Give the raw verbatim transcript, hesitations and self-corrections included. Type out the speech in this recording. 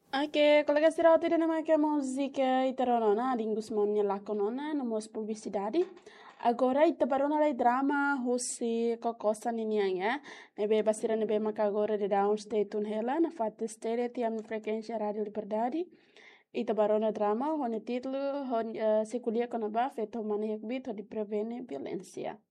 Oke, colega istirahat tidak nama que música itaronona, lingus monia laconona, nomos publicidade. Agora itabarona lai drama, husi kokosa ninianya, nebe basira nebe makagora de downstate tunhela, na fata stere tiam frequência rádio liberdade. Itabarona drama, hone título, hone uh, sekulia konaba, feito mane yakbit, hone prevene violência.